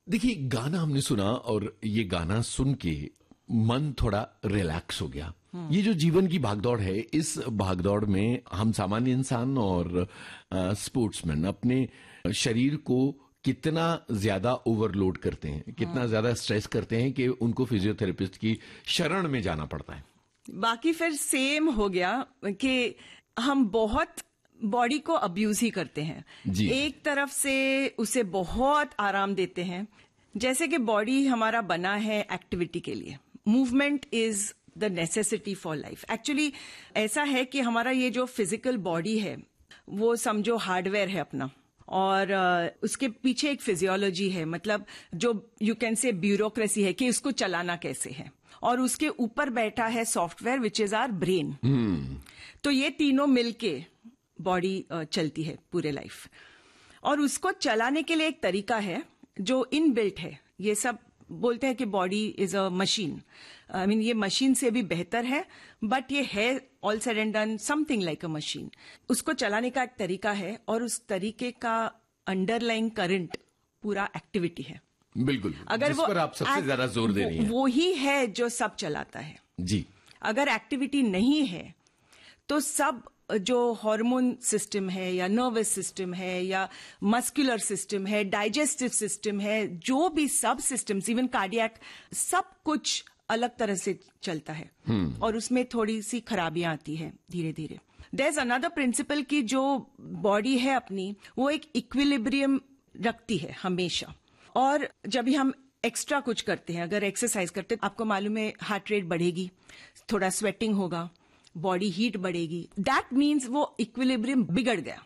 देखिए, गाना हमने सुना और ये गाना सुन के मन थोड़ा रिलैक्स हो गया। ये जो जीवन की भागदौड़ है, इस भागदौड़ में हम सामान्य इंसान और स्पोर्ट्समैन अपने शरीर को कितना ज्यादा ओवरलोड करते हैं, कितना ज्यादा स्ट्रेस करते हैं कि उनको फिजियोथेरेपिस्ट की शरण में जाना पड़ता है। बाकी फिर सेम हो गया कि हम बहुत बॉडी को अब्यूज ही करते हैं जी। एक तरफ से उसे बहुत आराम देते हैं, जैसे कि बॉडी हमारा बना है एक्टिविटी के लिए। Movement is the necessity for life. Actually ऐसा है कि हमारा ये जो फिजिकल बॉडी है वो समझो हार्डवेयर है अपना, और उसके पीछे एक फिजियोलॉजी है, मतलब जो यू कैन से ब्यूरोक्रेसी है कि उसको चलाना कैसे है, और उसके ऊपर बैठा है software which is our brain. तो ये तीनों मिलके बॉडी चलती है पूरे लाइफ, और उसको चलाने के लिए एक तरीका है जो इनबिल्ट है। ये सब बोलते हैं कि body is a machine. I mean ये मशीन से भी बेहतर है, बट ये है all said and done something like a machine. उसको चलाने का एक तरीका है, और उस तरीके का अंडरलाइंग करंट पूरा एक्टिविटी है। बिल्कुल, अगर जिस पर आप सबसे ज्यादा जोर दे रही हैं। वो ही है जो सब चलाता है जी। अगर एक्टिविटी नहीं है तो सब जो हार्मोन सिस्टम है या नर्वस सिस्टम है या मस्कुलर सिस्टम है, डाइजेस्टिव सिस्टम है, जो भी सब सिस्टम्स, इवन कार्डियक, सब कुछ अलग तरह से चलता है और उसमें थोड़ी सी खराबियां आती है धीरे धीरे। देयर इज अनदर प्रिंसिपल कि जो बॉडी है अपनी वो एक इक्विलिब्रियम रखती है हमेशा, और जब भी हम एक्स्ट्रा कुछ करते हैं, अगर एक्सरसाइज करते हैं, आपको मालूम है हार्ट रेट बढ़ेगी, थोड़ा स्वेटिंग होगा, बॉडी हीट बढ़ेगी। दैट मीन्स वो इक्विलिब्रियम बिगड़ गया।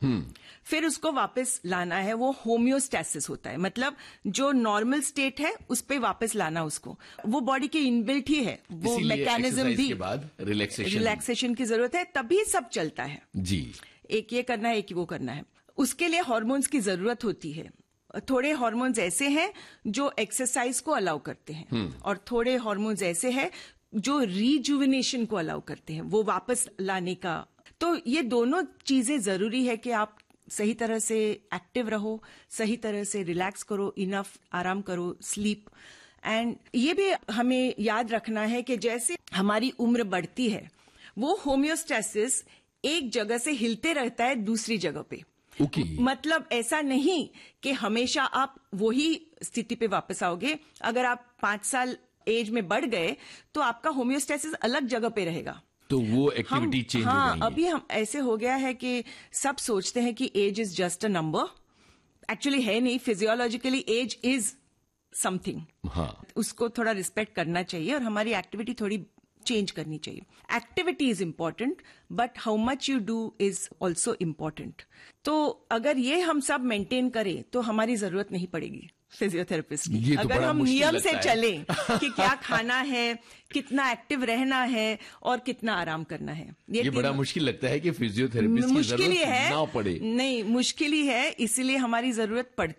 फिर उसको वापस लाना है, वो होम्योस्टैसिस होता है, मतलब जो नॉर्मल स्टेट है उस पे वापस लाना उसको। वो बॉडी के इनबिल्ट ही है, वो मैकेनिज्म भी। के बाद रिलैक्सेशन की जरूरत है, तभी सब चलता है जी। एक ये करना है, एक वो करना है। उसके लिए हार्मोन्स की जरूरत होती है। थोड़े हार्मोन्स ऐसे हैं जो एक्सरसाइज को अलाउ करते हैं, और थोड़े हार्मोन्स ऐसे हैं जो रिजुविनेशन को अलाउ करते हैं, वो वापस लाने का। तो ये दोनों चीजें जरूरी है कि आप सही तरह से एक्टिव रहो, सही तरह से रिलैक्स करो, इनफ आराम करो, स्लीप। एंड ये भी हमें याद रखना है कि जैसे हमारी उम्र बढ़ती है, वो होम्योस्टैसिस एक जगह से हिलते रहता है दूसरी जगह पे। मतलब ऐसा नहीं कि हमेशा आप वही स्थिति पे वापस आओगे। अगर आप 5 साल एज में बढ़ गए तो आपका होम्योस्टैसिस अलग जगह पे रहेगा, तो वो एक्टिविटी चेंज हो जाएगी। अभी हम ऐसे हो गया है कि सब सोचते हैं कि as is just a number. Actually है नहीं, फिजियोलॉजिकली एज इज समथिंग। उसको थोड़ा रिस्पेक्ट करना चाहिए और हमारी एक्टिविटी थोड़ी चेंज करनी चाहिए। Activity is important, but how much you do is also important. तो अगर ये हम सब मेंटेन करें तो हमारी जरूरत नहीं पड़ेगी फिजियोथेरेपिस्ट की। अगर हम नियम से चलें कि क्या खाना है, कितना एक्टिव रहना है और कितना आराम करना है। ये बड़ा मुश्किल लगता है कि फिजियोथेरेपिस्ट की जरूरत ना पड़े। नहीं, मुश्किल ही है, इसीलिए हमारी जरूरत पड़ती